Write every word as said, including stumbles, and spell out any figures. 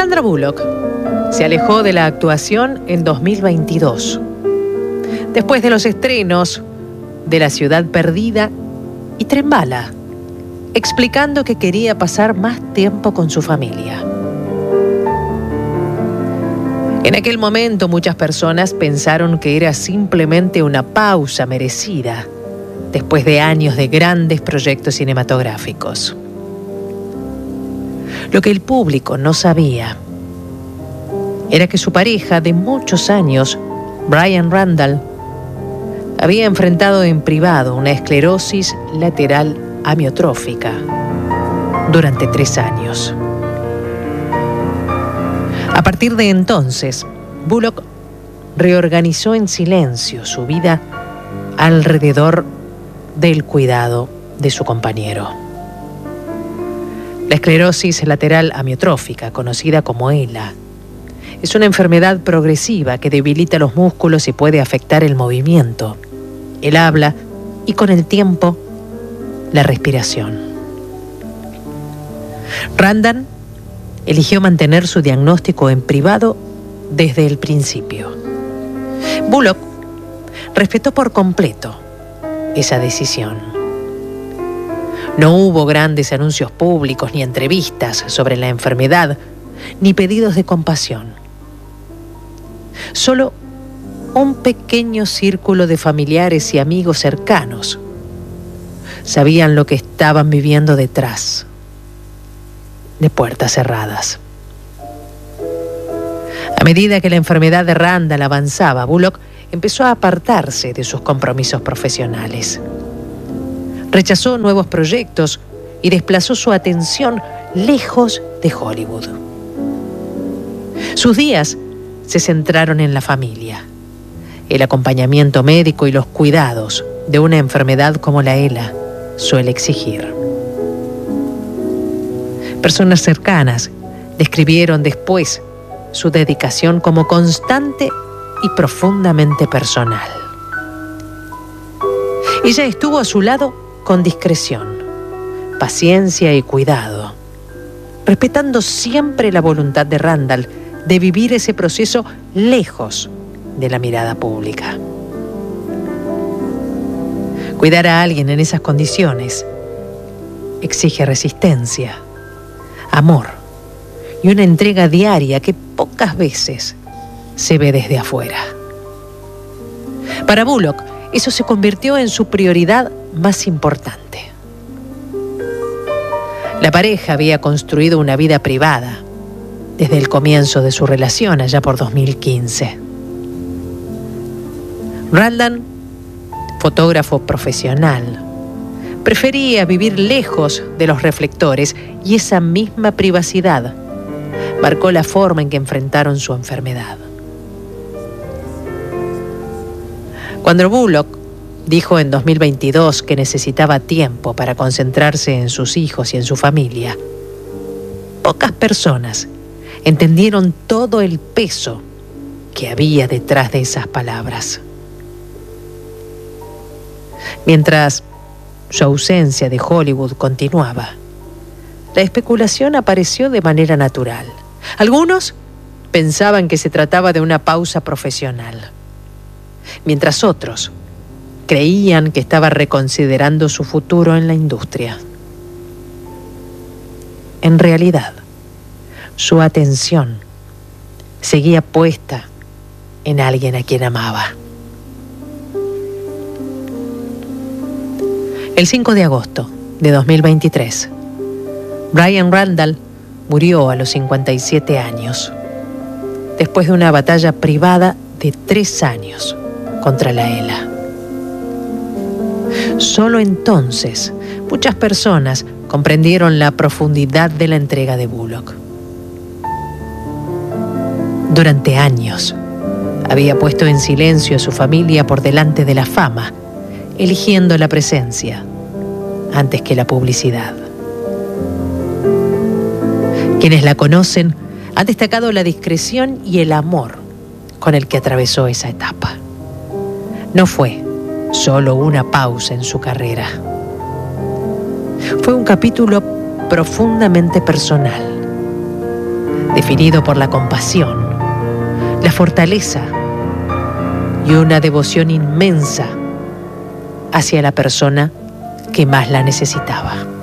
Sandra Bullock se alejó de la actuación en dos mil veintidós, después de los estrenos de La Ciudad Perdida y Tren Bala, explicando que quería pasar más tiempo con su familia. En aquel momento muchas personas pensaron que era simplemente una pausa merecida después de años de grandes proyectos cinematográficos. Lo que el público no sabía era que su pareja de muchos años, Brian Randall, había enfrentado en privado una esclerosis lateral amiotrófica durante tres años. A partir de entonces, Bullock reorganizó en silencio su vida alrededor del cuidado de su compañero. La esclerosis lateral amiotrófica, conocida como E L A, es una enfermedad progresiva que debilita los músculos y puede afectar el movimiento, el habla y, con el tiempo, la respiración. Randall eligió mantener su diagnóstico en privado desde el principio. Bullock respetó por completo esa decisión. No hubo grandes anuncios públicos ni entrevistas sobre la enfermedad, ni pedidos de compasión. Solo un pequeño círculo de familiares y amigos cercanos sabían lo que estaban viviendo detrás de puertas cerradas. A medida que la enfermedad de Randall avanzaba, Bullock empezó a apartarse de sus compromisos profesionales. Rechazó nuevos proyectos y desplazó su atención lejos de Hollywood. Sus días se centraron en la familia, el acompañamiento médico y los cuidados de una enfermedad como la E L A suele exigir. Personas cercanas describieron después su dedicación como constante y profundamente personal. Ella estuvo a su lado con discreción, paciencia y cuidado, respetando siempre la voluntad de Randall de vivir ese proceso lejos de la mirada pública. Cuidar a alguien en esas condiciones exige resistencia, amor y una entrega diaria que pocas veces se ve desde afuera. Para Bullock, eso se convirtió en su prioridad más importante. La pareja había construido una vida privada desde el comienzo de su relación, allá por dos mil quince. Randall, fotógrafo profesional, prefería vivir lejos de los reflectores, y esa misma privacidad marcó la forma en que enfrentaron su enfermedad. Cuando Bullock dijo en dos mil veintidós que necesitaba tiempo para concentrarse en sus hijos y en su familia, pocas personas entendieron todo el peso que había detrás de esas palabras. Mientras su ausencia de Hollywood continuaba, la especulación apareció de manera natural. Algunos pensaban que se trataba de una pausa profesional, mientras otros creían que estaba reconsiderando su futuro en la industria. En realidad, su atención seguía puesta en alguien a quien amaba. El cinco de agosto de dos mil veintitrés, Brian Randall murió a los cincuenta y siete años, después de una batalla privada de tres años contra la E L A. Solo entonces muchas personas comprendieron la profundidad de la entrega de Bullock. Durante años había puesto en silencio a su familia por delante de la fama, eligiendo la presencia antes que la publicidad. Quienes la conocen han destacado la discreción y el amor con el que atravesó esa etapa. No fue solo una pausa en su carrera. Fue un capítulo profundamente personal, definido por la compasión, la fortaleza y una devoción inmensa hacia la persona que más la necesitaba.